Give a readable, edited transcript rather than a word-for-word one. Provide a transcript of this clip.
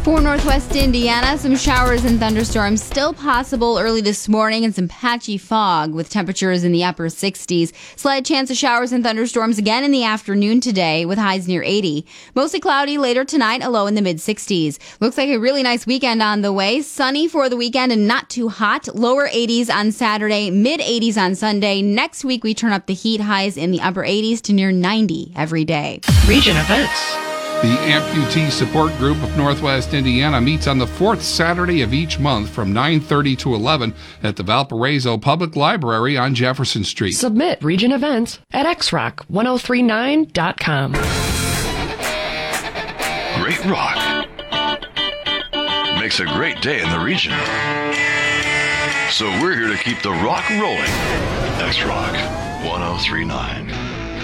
For Northwest Indiana, some showers and thunderstorms still possible early this morning and some patchy fog with temperatures in the upper 60s. Slight chance of showers and thunderstorms again in the afternoon today with highs near 80. Mostly cloudy later tonight, a low in the mid 60s. Looks like a really nice weekend on the way. Sunny for the weekend and not too hot. Lower 80s on Saturday, mid 80s on Sunday. Next week we turn up the heat, highs in the upper 80s to near 90 every day. Region events. The Amputee Support Group of Northwest Indiana meets on the fourth Saturday of each month from 9:30 to 11 at the Valparaiso Public Library on Jefferson Street. Submit region events at xrock1039.com. Great rock makes a great day in the region. So we're here to keep the rock rolling. X-Rock 1039.